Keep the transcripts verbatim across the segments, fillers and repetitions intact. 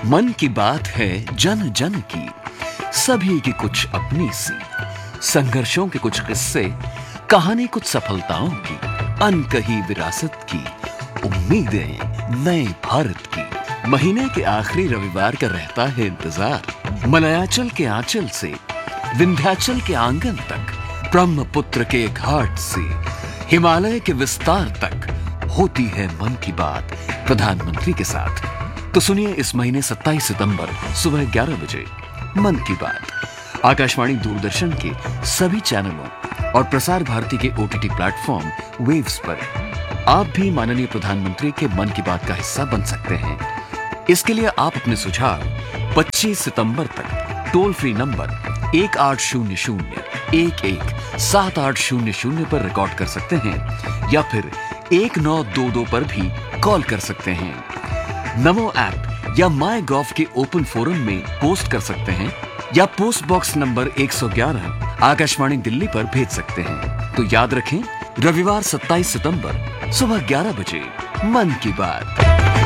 मन की बात है जन जन की, सभी की कुछ अपनी सी, संघर्षों के कुछ किस्से, कहानी कुछ सफलताओं की, अनकही विरासत की, उम्मीदें नए भारत की। महीने के आखिरी रविवार का रहता है इंतजार। मलयाचल के आंचल से विंध्याचल के आंगन तक, ब्रह्मपुत्र के घाट से हिमालय के विस्तार तक होती है मन की बात प्रधानमंत्री के साथ। तो सुनिए इस महीने सत्ताईस सितंबर सुबह ग्यारह बजे मन की बात आकाशवाणी दूरदर्शन के सभी चैनलों और प्रसार भारती के ओटीटी प्लेटफॉर्म वेव्स पर। आप भी माननीय प्रधानमंत्री के मन की बात का हिस्सा बन सकते हैं। इसके लिए आप अपने सुझाव पच्चीस सितंबर तक टोल फ्री नंबर एक आठ शून्य शून्य एक एक सात आठ शून्य शून्य पर रिकॉर्ड कर सकते हैं या फिर एक नौ दो दो पर भी कॉल कर सकते हैं। नमो ऐप या माई गॉव के ओपन फोरम में पोस्ट कर सकते हैं या पोस्ट बॉक्स नंबर एक सौ ग्यारह आकाशवाणी दिल्ली पर भेज सकते हैं। तो याद रखें, रविवार सत्ताईस सितंबर सुबह ग्यारह बजे मन की बात।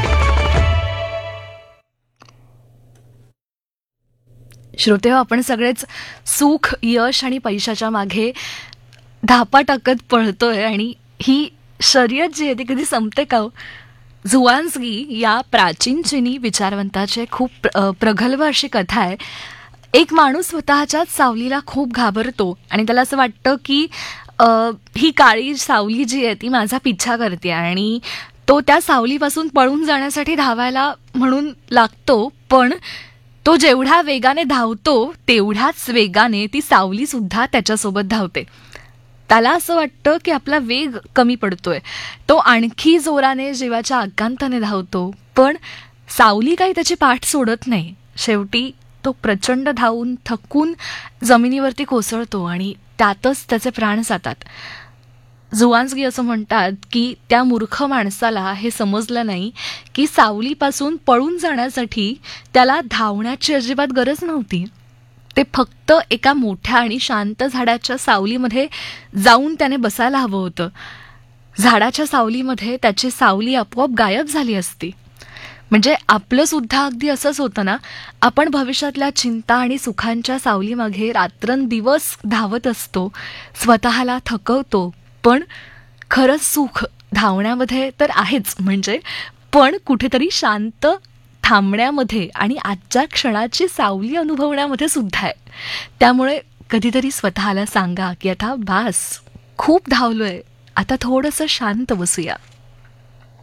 श्रोते हो, आपण सगळेच सुख, यश आणि पैशाच्या मागे धापा टाकत पळतोय आणि ही शर्यत जी आहे ती कधी संपते का हो? झुआन्झगी या प्राचीन चिनी विचारवंताचे खूप प्रगल्भ अशी कथा आहे. एक माणूस स्वतःच्याच सावलीला खूप घाबरतो आणि त्याला असं वाटतं की ही काळी सावली जी आहे ती माझा पिच्छा करते आणि तो त्या सावलीपासून पळून जाण्यासाठी धावायला म्हणून लागतो. पण तो जेवढ्या वेगाने धावतो तेवढ्याच वेगाने ती सावली सुद्धा त्याच्यासोबत धावते. त्याला असं वाटतं की आपला वेग कमी पडतोय. तो आणखी जोराने जीवाच्या आकांताने धावतो, पण सावली काही त्याची पाठ सोडत नाही. शेवटी तो प्रचंड धावून थकून जमिनीवरती कोसळतो आणि त्यातच त्याचे प्राण जातात. झुआन्झगी असं म्हणतात की त्या मूर्ख माणसाला हे समजलं नाही की सावलीपासून पळून जाण्यासाठी त्याला धावण्याची अजिबात गरज नव्हती. ते फक्त एका मोठ्या आणि शांत झाडाच्या सावलीमध्ये जाऊन त्याने बसायला हवं होतं. झाडाच्या सावलीमध्ये त्याची सावली आपोआप गायब झाली असती. म्हणजे आपलं सुद्धा अगदी असंच होतं ना. आपण भविष्यातल्या चिंता आणि सुखांच्या सावलीमागे रात्रंदिवस धावत असतो, स्वतःला थकवतो, पण खरंच सुख धावण्यामध्ये तर आहेच, म्हणजे पण कुठेतरी शांत थांबण्यामध्ये आणि आजच्या क्षणाची सावली अनुभवण्यामध्ये सुद्धा आहे. त्यामुळे कधीतरी स्वतःला सांगा की आता बास, खूप धावलोय, आता थोडंसं शांत बसूया.